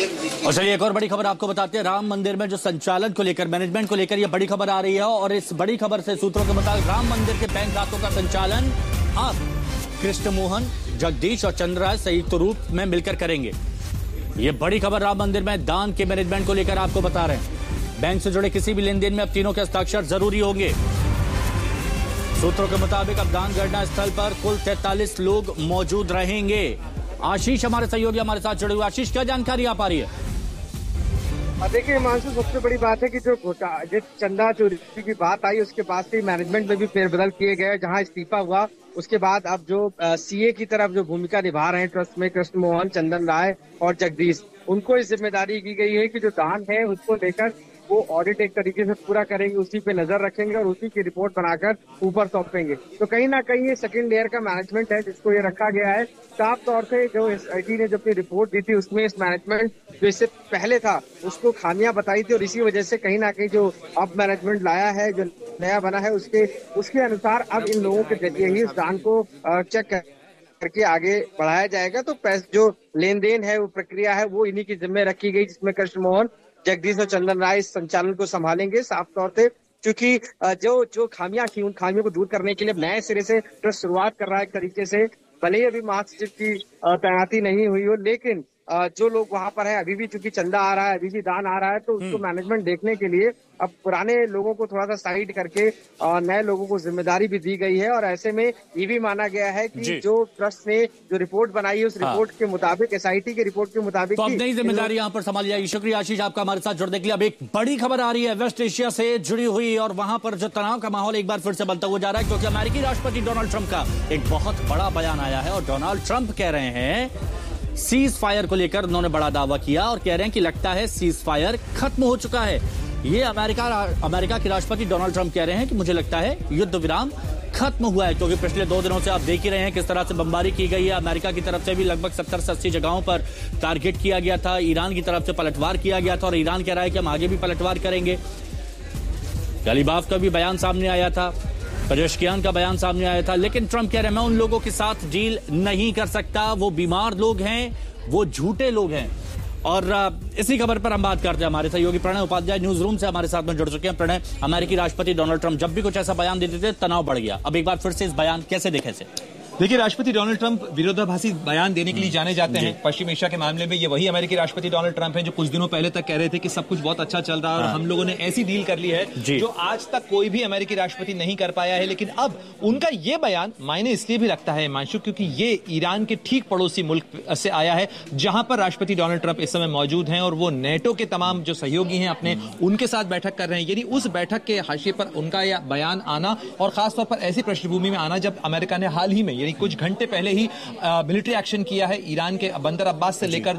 और चलिए एक और बड़ी खबर आपको बताते हैं। राम मंदिर में जो संचालन को लेकर, मैनेजमेंट को लेकर ये बड़ी खबर आ रही है और इस बड़ी खबर से सूत्रों के मुताबिक राम मंदिर के बैंक खातों का संचालन अब कृष्ण मोहन, जगदीश और चंद्रराज संयुक्त रूप में मिलकर करेंगे। ये बड़ी खबर राम मंदिर में दान के मैनेजमेंट को लेकर आपको बता रहे हैं। बैंक से जुड़े किसी भी लेन देन में अब तीनों के हस्ताक्षर जरूरी होंगे। सूत्रों के मुताबिक अब दान गणना स्थल पर कुल 43 लोग मौजूद रहेंगे। आशीष हमारे सहयोगी हमारे साथ जुड़े हुए। आशीष, क्या जानकारी आ पा रही है? देखिए हिमांशु, सबसे बड़ी बात है कि जो चंदा चोरी की बात आई उसके बाद से मैनेजमेंट में भी फेरबदल किए गए। जहां इस्तीफा हुआ उसके बाद अब जो सीए की तरफ जो भूमिका निभा रहे हैं ट्रस्ट में कृष्ण मोहन, चंदन राय और जगदीश, उनको इस जिम्मेदारी की गई है कि जो दान है उसको लेकर वो ऑडिट एक तरीके से पूरा करेंगे, उसी पे नजर रखेंगे और उसी की रिपोर्ट बनाकर ऊपर सौंपेंगे। तो कहीं ना कहीं ये सेकंड लेयर का मैनेजमेंट है जिसको ये रखा गया है। साफ तौर से जो एसआईटी ने जब अपनी रिपोर्ट दी थी उसमें इस मैनेजमेंट जो इससे पहले था उसको खामियां बताई थी और इसी वजह से कहीं ना कहीं जो अब मैनेजमेंट लाया है, जो नया बना है, उसके अनुसार अब इन लोगों के जरिए ही इस दान को चेक करके आगे बढ़ाया जाएगा। तो जो लेन देन है, वो प्रक्रिया है, वो इन्हीं की जिम्मे रखी गई, जिसमें कृष्ण मोहन, जगदीश और चंदन राय इस संचालन को संभालेंगे। साफ तौर से क्योंकि जो खामियां थी उन खामियों को दूर करने के लिए नए सिरे से ट्रस्ट शुरुआत कर रहा है एक तरीके से। भले ही अभी महासचिव की तैनाती नहीं हुई हो, लेकिन जो लोग वहां पर है अभी भी, चूंकि चंदा आ रहा है, अभी भी दान आ रहा है, तो उसको मैनेजमेंट देखने के लिए अब पुराने लोगों को थोड़ा सा साइड करके नए लोगों को जिम्मेदारी भी दी गई है। और ऐसे में ये भी माना गया है कि जो ट्रस्ट ने जो रिपोर्ट बनाई है उस रिपोर्ट के मुताबिक, एसआईटी की रिपोर्ट के मुताबिक, तो अब नई जिम्मेदारी यहाँ पर संभाली जाएगी। शुक्रिया आशीष आपका हमारे साथ जुड़ने के लिए। अब एक बड़ी खबर आ रही है वेस्ट एशिया से जुड़ी हुई और वहां पर जो तनाव का माहौल एक बार फिर से बनता हुआ जा रहा है, क्योंकि अमेरिकी राष्ट्रपति डोनाल्ड ट्रंप का एक बहुत बड़ा बयान आया है और डोनाल्ड ट्रंप कह रहे हैं सीज फायर को लेकर उन्होंने बड़ा दावा किया और कह रहे हैं कि लगता है सीज फायर खत्म हो चुका है। ये अमेरिका के राष्ट्रपति डोनाल्ड ट्रंप कह रहे हैं कि मुझे लगता है युद्ध विराम खत्म हुआ है, क्योंकि पिछले 2 दिनों से आप देख ही रहे हैं किस तरह से बमबारी की गई है। अमेरिका की तरफ से भी लगभग 70 से 80 जगहों पर टारगेट किया गया था। ईरान की तरफ से पलटवार किया गया था और ईरान कह रहा है कि हम आगे भी पलटवार करेंगे। गलीबाफ का भी बयान सामने आया था, पेजेश्कियान का बयान सामने आया था, लेकिन ट्रंप कह रहे हैं मैं उन लोगों के साथ डील नहीं कर सकता, वो बीमार लोग हैं, वो झूठे लोग हैं। और इसी खबर पर हम बात करते हैं। हमारे सहयोगी प्रणय उपाध्याय न्यूज रूम से हमारे साथ में जुड़ चुके हैं। प्रणय, अमेरिकी राष्ट्रपति डोनाल्ड ट्रंप जब भी कुछ ऐसा बयान देते थे तनाव बढ़ गया, अब एक बार फिर से इस बयान कैसे देखे से? देखिए, राष्ट्रपति डोनाल्ड ट्रंप विरोधाभासी बयान देने के लिए जाने जाते हैं। पश्चिम एशिया के मामले में ये वही अमेरिकी राष्ट्रपति डोनाल्ड ट्रंप हैं जो कुछ दिनों पहले तक कह रहे थे कि सब कुछ बहुत अच्छा चल रहा है और हम लोगों ने ऐसी डील कर ली है जो आज तक कोई भी अमेरिकी राष्ट्रपति नहीं कर पाया है। लेकिन अब उनका ये बयान मायने इसलिए भी रखता है मानशु, क्योंकि ये ईरान के ठीक पड़ोसी मुल्क से आया है जहां पर राष्ट्रपति डोनाल्ड ट्रंप इस समय मौजूद हैं और वो नेटो के तमाम जो सहयोगी हैं अपने, उनके साथ बैठक कर रहे हैं। यानी उस बैठक के हाशिए पर उनका यह बयान आना और खासतौर पर ऐसी पृष्ठभूमि में आना जब अमेरिका ने हाल ही में, यानी कुछ घंटे पहले ही मिलिट्री एक्शन किया है ईरान के बंदर अब्बास से लेकर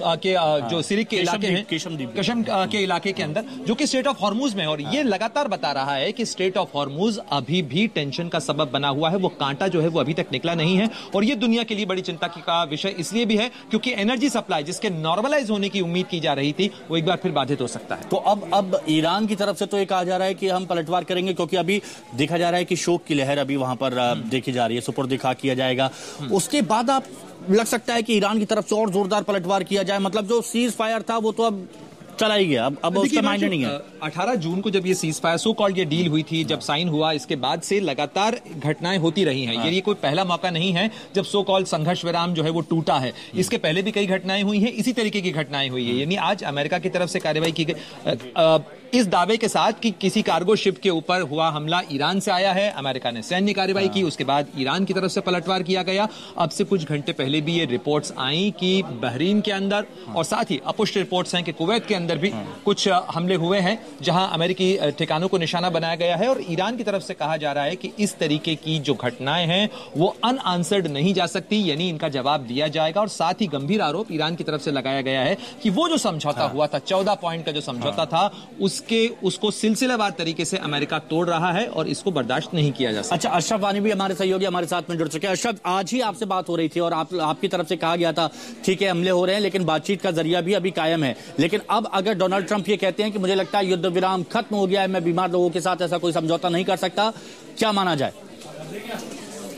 जो सिरिक के इलाके हैं, कशम के इलाके के अंदर, जो कि स्ट्रेट ऑफ हॉर्मुज में, और ये लगातार बता रहा है कि स्ट्रेट ऑफ हॉर्मुज अभी भी टेंशन का सबब बना हुआ है। वो कांटा जो है वो अभी तक निकला नहीं है और ये दुनिया के लिए बड़ी चिंता का विषय इसलिए भी है क्योंकि एनर्जी सप्लाई जिसके नॉर्मलाइज होने की उम्मीद की जा रही थी वो एक बार फिर बाधित हो सकता है। तो अब ईरान की तरफ से तो ये कहा जा रहा है कि हम पलटवार करेंगे, क्योंकि अभी देखा जा रहा है कि शोक की लहर अभी वहां पर देखी जा रही है, सुपुर्द-ए-खाक किया जाएगा। उसके बाद आप लग सकता है कि ईरान की तरफ से और जोरदार पलटवार किया जाए, मतलब जो सीज फायर था वो तो अब चला ही गया, अब उसका मायने नहीं है। 18 जून को जब ये सीज फायर सो कॉल्ड ये डील हुई थी, जब साइन हुआ, इसके बाद से लगातार घटनाएं होती रही हैं। ये कोई पहला मौका नहीं है जब सो कॉल्ड संघर्ष विराम जो है वो टूटा है। इसके पहले भी कई घटनाएं हुई हैं, इसी तरीके की घटनाएं हुई है। यानी आज अमेरिका की तरफ से कार्रवाई की गई इस दावे के साथ कि किसी कार्गो शिप के ऊपर हुआ हमला ईरान से आया है, अमेरिका ने सैन्य कार्रवाई की, उसके बाद ईरान की तरफ से पलटवार किया गया। अब से कुछ घंटे पहले भी ये रिपोर्ट्स आई कि बहरीन के अंदर और साथ ही अपुष्ट रिपोर्ट्स हैं कि कुवैत के अंदर भी कुछ हमले हुए हैं जहां अमेरिकी ठिकानों को निशाना बनाया गया है। और ईरान की तरफ से कहा जा रहा है कि इस तरीके की जो घटनाएं हैं वो अनआंसर्ड नहीं जा सकती, यानी इनका जवाब दिया जाएगा। और साथ ही गंभीर आरोप ईरान की तरफ से लगाया गया है कि वो जो समझौता हुआ था, 14 पॉइंट का जो समझौता था, उसको सिलसिलेवार तरीके से अमेरिका तोड़ रहा है और इसको बर्दाश्त नहीं किया जा सकता। अच्छा, अशरफ वानी भी हमारे सहयोगी हमारे साथ में जुड़ चुके हैं। अशरफ, आज ही आपसे बात हो रही थी और आपकी तरफ से कहा गया था ठीक है हमले हो रहे हैं लेकिन बातचीत का जरिया भी अभी कायम है। लेकिन अब अगर डोनाल्ड ट्रंप ये कहते हैं कि मुझे लगता है युद्ध विराम खत्म हो गया है, मैं बीमार लोगों के साथ ऐसा कोई समझौता नहीं कर सकता, क्या माना जाए?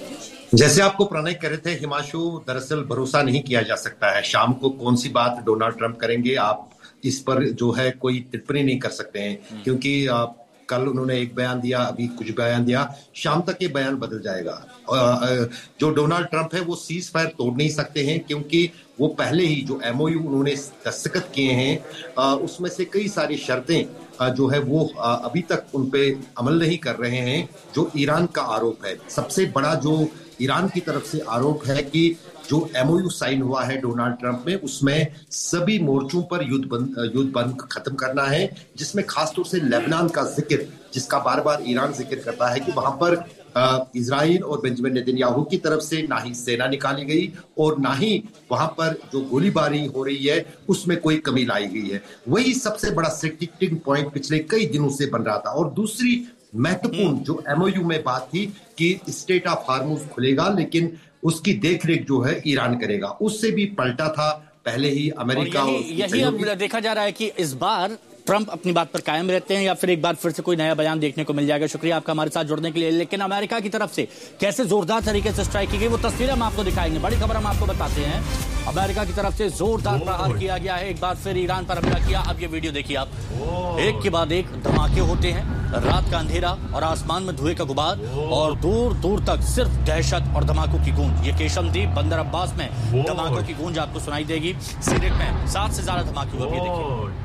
जैसे आपको प्रणय कह रहे थे हिमांशु, दरअसल भरोसा नहीं किया जा सकता है। शाम को कौन सी बात डोनाल्ड ट्रंप करेंगे, आप इस पर जो है कोई टिप्पणी नहीं कर सकते हैं, क्योंकि कल उन्होंने एक बयान दिया, अभी कुछ बयान दिया, शाम तक ये बयान बदल जाएगा। जो डोनाल्ड ट्रंप है वो सीज फायर तोड़ नहीं सकते हैं, क्योंकि वो पहले ही जो एमओयू उन्होंने दस्तखत किए हैं उसमें से कई सारी शर्तें जो है वो अभी तक उन पे अमल नहीं कर रहे हैं। जो ईरान का आरोप है, सबसे बड़ा जो ईरान की तरफ से आरोप है कि जो एमओयू साइन हुआ है डोनाल्ड ट्रंप में, उसमें सभी मोर्चों पर युद्ध बंद खत्म करना है, जिसमें खासतौर से लेबनान का जिक्र, जिसका बार बार ईरान जिक्र करता है कि वहां पर इजराइल और बेंजामिन नेतन्याहू की तरफ से ना ही सेना निकाली गई और ना ही वहां पर जो गोलीबारी हो रही है उसमें कोई कमी लाई गई है। वही सबसे बड़ा स्टिकिंग पॉइंट पिछले कई दिनों से बन रहा था। और दूसरी महत्वपूर्ण जो एमओयू में बात थी कि स्टेट ऑफ हार्मुज खुलेगा, लेकिन उसकी देखरेख जो है ईरान करेगा, उससे भी पलटा था पहले ही अमेरिका। यही अब देखा जा रहा है कि इस बार ट्रंप अपनी बात पर कायम रहते हैं या फिर एक बार फिर से कोई नया बयान देखने को मिल जाएगा। शुक्रिया आपका हमारे साथ जुड़ने के लिए। लेकिन अमेरिका की तरफ से कैसे जोरदार तरीके से स्ट्राइक की गई वो तस्वीरें हम आपको दिखाएंगे। बड़ी खबर हम आपको बताते हैं, अमेरिका की तरफ से जोरदार प्रहार किया गया है, एक बार फिर ईरान पर हमला किया। अब ये वीडियो देखिए आप, एक के बाद एक धमाके होते हैं, रात का अंधेरा और आसमान में धुएं का गुबार और दूर दूर तक सिर्फ दहशत और धमाकों की गूंज। ये केशमद्वीप बंदर अब्बास में धमाकों की गूंज आपको सुनाई देगी। सीरिया में 7 से ज्यादा धमाके हुए, ये देखिए।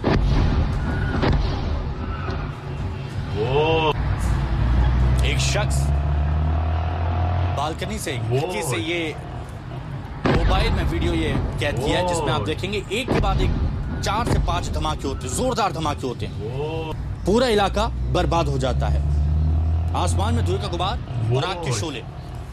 एक शख्स बालकनी से खिड़की से ये मोबाइल में वीडियो ये कैद किया है, जिसमें आप देखेंगे एक के बाद एक 4 से 5 धमाके होते हैं, जोरदार धमाके होते हैं। पूरा इलाका बर्बाद हो जाता है, आसमान में धुएं का गुबार और आग के शोले।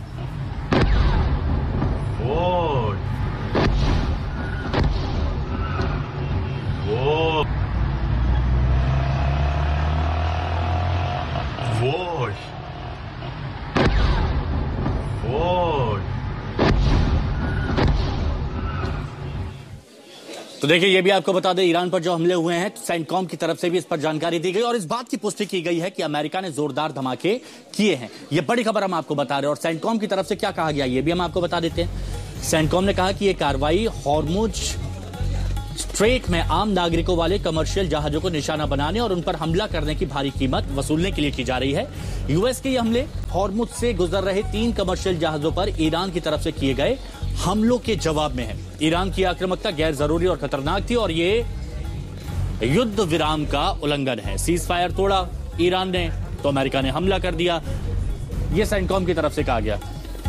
तो देखिए, ये भी आपको बता दें, ईरान पर जो हमले हुए हैं सेंटकॉम की तरफ से भी इस पर जानकारी दी गई और इस बात की पुष्टि की गई है कि अमेरिका ने जोरदार धमाके किए हैं। ये बड़ी खबर हम आपको बता रहे हैं। और सेंटकॉम की तरफ से क्या कहा गया ये भी हम आपको बता देते हैं। सेंटकॉम ने कहा कि यह कार्रवाई हॉर्मुज स्ट्रेट में आम नागरिकों वाले कमर्शियल जहाजों को निशाना बनाने और उन पर हमला करने की भारी कीमत वसूलने के लिए की जा रही है। यूएस के ये हमले हॉर्मुज से गुजर रहे 3 कमर्शियल जहाजों पर ईरान की तरफ से किए गए हमलों के जवाब में है। ईरान की आक्रामकता गैर जरूरी और खतरनाक थी और ये युद्ध विराम का उल्लंघन है। सीज फायर तोड़ा ईरान ने तो अमेरिका ने हमला कर दिया, ये सेंटकॉम की तरफ से कहा गया।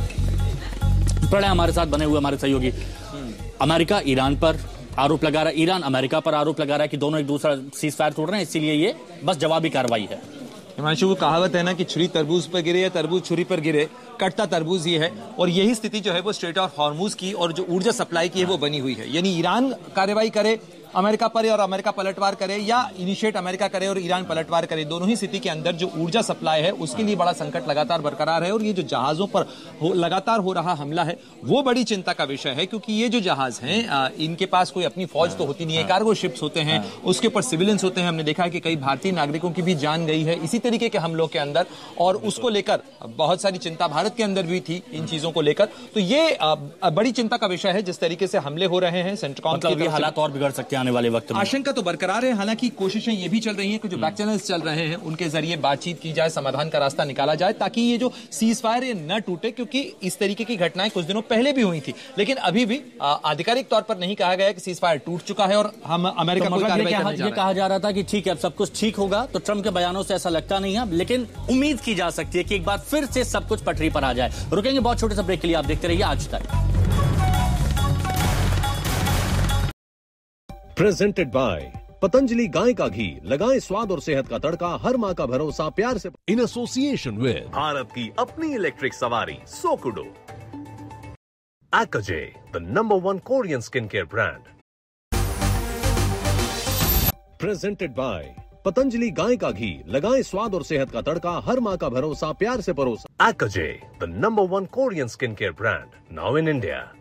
प्रणय हमारे साथ बने हुए हमारे सहयोगी। अमेरिका ईरान पर आरोप लगा रहा है, ईरान अमेरिका पर आरोप लगा रहा है कि दोनों एक दूसरा सीज फायर तोड़ रहे हैं, इसीलिए ये बस जवाबी कार्रवाई है। हिमांशु, वो कहावत है ना कि छुरी तरबूज पर गिरे या तरबूज छुरी पर गिरे, कटता तरबूज ही है। और यही स्थिति जो है वो स्ट्रेट ऑफ हॉर्मुज की और जो ऊर्जा सप्लाई की है वो बनी हुई है। यानी ईरान कार्रवाई करे अमेरिका पर और अमेरिका पलटवार करे, या इनिशिएट अमेरिका करे और ईरान पलटवार करे, दोनों ही स्थिति के अंदर जो ऊर्जा सप्लाई है उसके लिए बड़ा संकट लगातार बरकरार है। और ये जो जहाजों पर लगातार हो रहा हमला है वो बड़ी चिंता का विषय है, क्योंकि ये जो जहाज हैं इनके पास कोई अपनी फौज तो होती नहीं है, कार्गो शिप्स होते हैं, उसके ऊपर सिविलियंस होते हैं। हमने देखा है कि कई भारतीय नागरिकों की भी जान गई है इसी तरीके के हमलों के अंदर, और उसको लेकर बहुत सारी चिंता भारत के अंदर भी थी इन चीजों को लेकर। तो ये बड़ी चिंता का विषय है जिस तरीके से हमले हो रहे हैं सेंटकॉम की। हालात और बिगड़ सकते हैं आने वाले वक्त में। आशंका तो बरकरार है। हालांकि कोशिशें ये भी चल रही हैं कि जो बैक चैनल्स चल रहे हैं उनके जरिए बातचीत की जाए, समाधान का रास्ता निकाला जाए, ताकि ये जो सीज फायर ये न टूटे, क्योंकि इस तरीके की घटनाएं कुछ दिनों पहले भी हुई थी। लेकिन अभी भी आधिकारिक तौर पर नहीं कहा गया कि सीज फायर टूट चुका है और हम अमेरिका को कार्रवाई करने जा रहे हैं। ये कहा जा रहा था कि ठीक है अब सब कुछ ठीक होगा, तो ट्रंप के बयानों से ऐसा लगता नहीं है, लेकिन उम्मीद की जा सकती है कि एक बार फिर से सब कुछ पटरी पर आ जाए। रुकेंगे बहुत छोटे से ब्रेक के लिए, आप देखते रहिए आज तक। प्रेजेंटेड बाय पतंजलि गाय का घी, लगाएं स्वाद और सेहत का तड़का, हर माँ का भरोसा प्यार से, इन एसोसिएशन विद भारत की अपनी इलेक्ट्रिक सवारी सोकुडो, Akaje, the #1 Korean skincare brand. Presented by Patanjali गाय का घी, लगाएं स्वाद और सेहत का तड़का, हर माँ का भरोसा प्यार से परोसा। Akaje, the #1 Korean skincare brand, now in India.